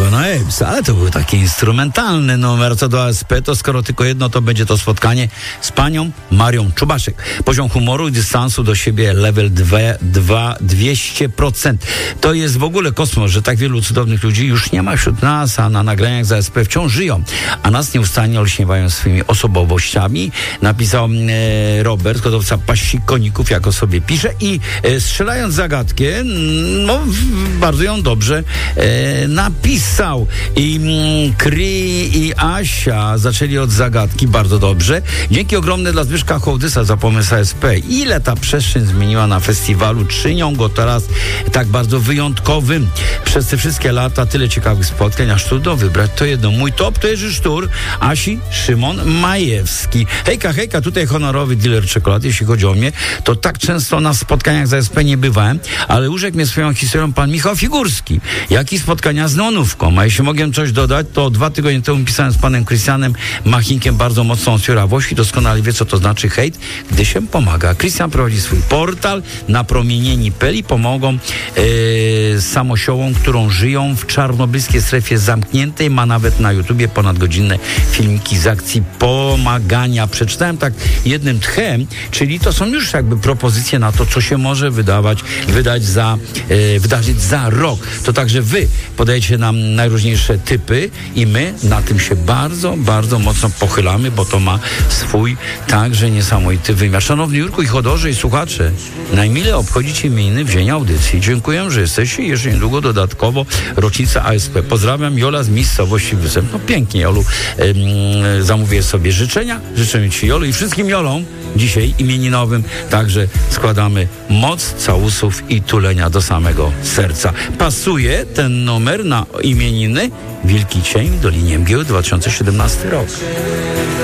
Johna Abesa, ale to był taki instrumentalny numer. Co do ASP, to skoro tylko jedno, to będzie to spotkanie z panią Marią Czubaszek. Poziom humoru i dystansu do siebie level 200%. To jest w ogóle kosmos, że tak wielu cudownych ludzi już nie ma wśród nas, a na nagraniach z ASP wciąż żyją, a nas nieustannie olśniewają swoimi osobowościami. Napisał Robert, hodowca paści koników, jak o sobie pisze, i strzelając zagadkę, no bardzo ją dobrze napisał. I Kri i Asia zaczęli od zagadki bardzo dobrze. Dzięki ogromne dla Zbyszka Hołdysa za pomysł ASP. Ile ta przestrzeń zmieniła na festiwalu, czynią go teraz tak bardzo wyjątkowym. Przez te wszystkie lata tyle ciekawych spotkań, aż trudno wybrać to jedno. Mój top to Jerzy Sztur, Asi Szymon Majewski. Hejka, tutaj honorowy dealer czekolady. Jeśli chodzi o mnie, to tak często na spotkaniach z ASP nie bywałem, ale urzekł mnie swoją historią pan Michał Figurski. Jak i spotkania z Nonówką. A jeśli mogłem coś dodać, to 2 tygodnie temu pisałem z panem Krystianem Machinkiem bardzo mocną otwierawość i doskonale wie, co to znaczy hejt, gdy się pomaga. Krystian prowadzi swój portal napromienieni.pl i pomogą samosiołom, którą żyją w czarnobylskiej strefie zamkniętej. Ma nawet na YouTubie ponadgodzinne filmiki z akcji pomagania. Przeczytałem tak jednym tchem, czyli to są już jakby propozycje na to, co się może wydarzyć za rok. To także wy podajecie nam najróżniejsze typy i my na tym się bardzo, bardzo mocno pochylamy, bo to ma swój także niesamowity wymiar. Szanowny Jurku i Chodorze i słuchacze, najmilej obchodzicie imieniny w dzień audycji. Dziękuję, że jesteście. Jeszcze niedługo dodatkowo rocznica ASP. Pozdrawiam, Jola z miejscowości Wysep. No pięknie, Jolu. Zamówię sobie życzenia. Życzę ci, Jolu, i wszystkim Jolom dzisiaj imieninowym także składamy moc całusów i tulenia do samego serca. Pasuje ten numer na imieniny Wielki Cień w Dolinie Mgieł 2017 rok.